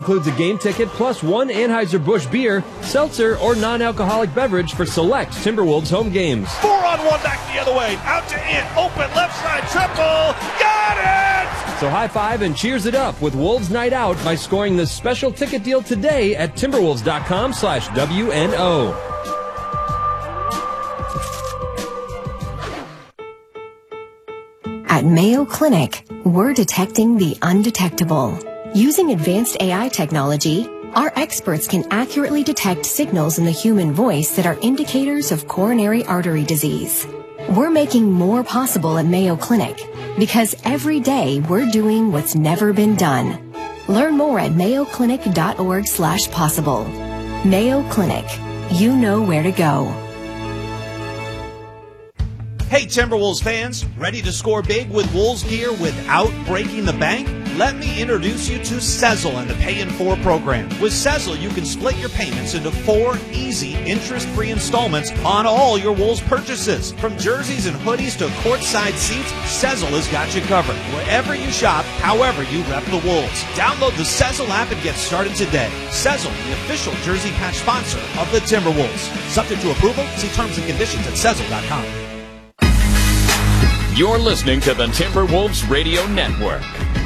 includes a game ticket plus one Anheuser-Busch beer, seltzer, or non-alcoholic beverage for select Timberwolves home games. 4-on-1 back the other way. Out to in. Open left side triple. Got it! So high five and cheers it up with Wolves Night Out by scoring this special ticket deal today at Timberwolves.com/WNO. At Mayo Clinic, we're detecting the undetectable. Using advanced AI technology, our experts can accurately detect signals in the human voice that are indicators of coronary artery disease. We're making more possible at Mayo Clinic because every day we're doing what's never been done. Learn more at mayoclinic.org/possible. Mayo Clinic. You know where to go. Hey Timberwolves fans, ready to score big with Wolves gear without breaking the bank? Let me introduce you to Sezzle and the Pay in 4 program. With Sezzle, you can split your payments into 4 easy, interest-free installments on all your Wolves purchases. From jerseys and hoodies to courtside seats, Sezzle has got you covered. Wherever you shop, however you rep the Wolves. Download the Sezzle app and get started today. Sezzle, the official jersey patch sponsor of the Timberwolves. Subject to approval, see terms and conditions at Sezzle.com. You're listening to the Timberwolves Radio Network.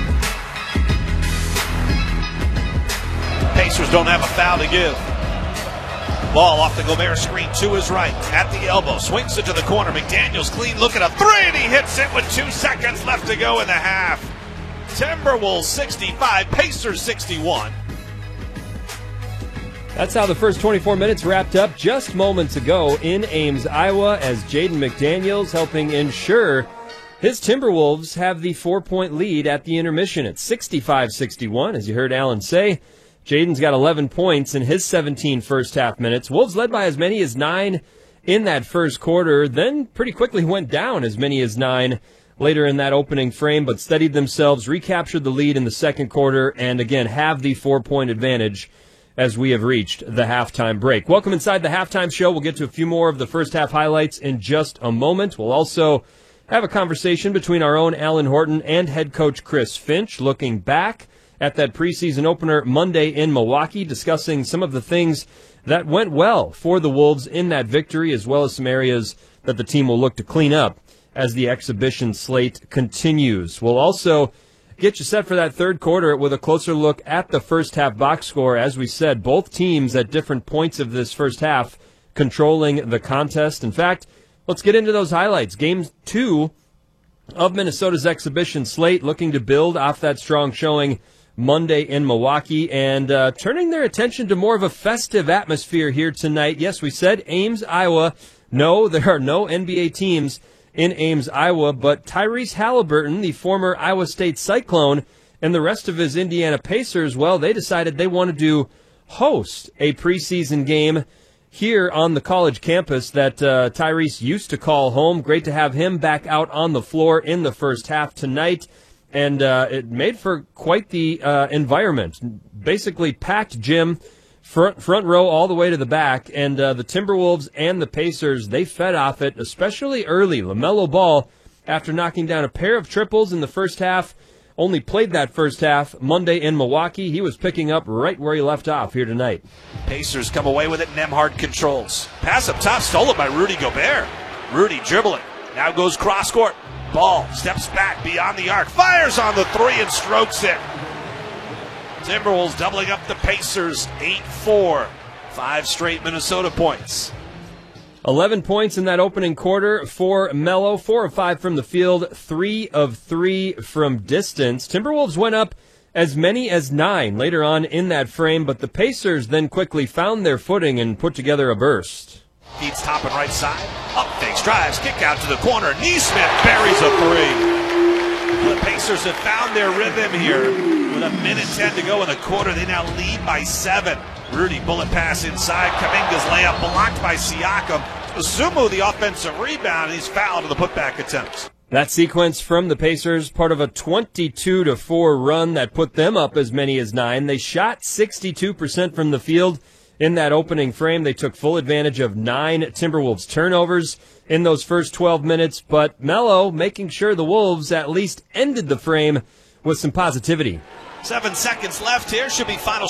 Pacers don't have a foul to give. Ball off the Gobert screen to his right. At the elbow. Swings it to the corner. McDaniels clean look at a three, and he hits it with 2 seconds left to go in the half. Timberwolves 65, Pacers 61. That's how the first 24 minutes wrapped up just moments ago in Ames, Iowa, as Jaden McDaniels helping ensure his Timberwolves have the 4-point lead at the intermission at 65-61, as you heard Alan say. Jaden's got 11 points in his 17 first-half minutes. Wolves led by as many as 9 in that first quarter, then pretty quickly went down as many as 9 later in that opening frame, but steadied themselves, recaptured the lead in the second quarter, and again have the 4-point advantage as we have reached the halftime break. Welcome inside the halftime show. We'll get to a few more of the first-half highlights in just a moment. We'll also have a conversation between our own Alan Horton and head coach Chris Finch, looking back at that preseason opener Monday in Milwaukee, discussing some of the things that went well for the Wolves in that victory, as well as some areas that the team will look to clean up as the exhibition slate continues. We'll also get you set for that third quarter with a closer look at the first half box score. As we said, both teams at different points of this first half controlling the contest. In fact, let's get into those highlights. Game 2 of Minnesota's exhibition slate, looking to build off that strong showing Monday in Milwaukee and turning their attention to more of a festive atmosphere here tonight. Yes, we said Ames, Iowa. No, there are no NBA teams in Ames, Iowa, but Tyrese Halliburton, the former Iowa State Cyclone, and the rest of his Indiana Pacers, well, they decided they wanted to host a preseason game here on the college campus that Tyrese used to call home. Great to have him back out on the floor in the first half tonight. And it made for quite the environment. Basically packed gym, front row all the way to the back. And the Timberwolves and the Pacers, they fed off it, especially early. LaMelo Ball, after knocking down a pair of triples in the first half, only played that first half Monday in Milwaukee. He was picking up right where he left off here tonight. Pacers come away with it. Nembhard controls. Pass up top, stolen by Rudy Gobert. Rudy dribbling. Now goes cross court. Ball steps back beyond the arc, fires on the three and strokes it. Timberwolves doubling up the Pacers, 8-4. 5 straight Minnesota points. 11 points in that opening quarter for Melo, 4 of 5 from the field, 3 of 3 from distance. Timberwolves went up as many as 9 later on in that frame, but the Pacers then quickly found their footing and put together a burst. Feeds top and right side. Up fakes, drives, kick out to the corner. Nesmith buries a three. The Pacers have found their rhythm here. With 1:10 to go in the quarter, they now lead by 7. Rudy bullet pass inside. Kuminga's layup blocked by Siakam. Azumu the offensive rebound, and he's fouled in the putback attempts. That sequence from the Pacers, part of a 22-4 run that put them up as many as 9. They shot 62% from the field. In that opening frame, they took full advantage of 9 Timberwolves turnovers in those first 12 minutes, but Melo making sure the Wolves at least ended the frame with some positivity. 7 seconds left here. Should be final